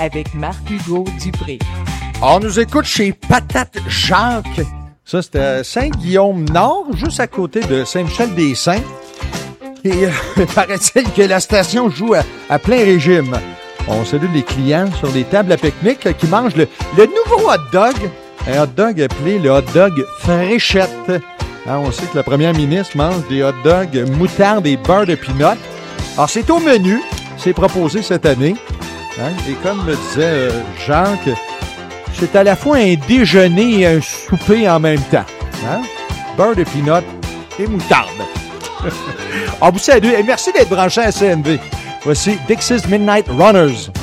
avec Marc-Hugo Dupré. On nous écoute chez Patate Jacques. Ça, c'était à Saint-Guillaume-Nord, juste à côté de Saint-Michel-des-Saints. Et paraît-il que la station joue à plein régime. On salue les clients sur les tables à pique-nique qui mangent le nouveau hot dog. Un hot dog appelé le hot dog fréchette. Hein, on sait que la première ministre mange des hot dogs moutarde et beurre de pinot. Alors, c'est au menu. C'est proposé cette année. Hein, et comme me disait Jacques, c'est à la fois un déjeuner et un souper en même temps. Hein? Beurre de pinot et moutarde. On vous salue et merci d'être branché à CNV. Voici Dixie's Midnight Runners.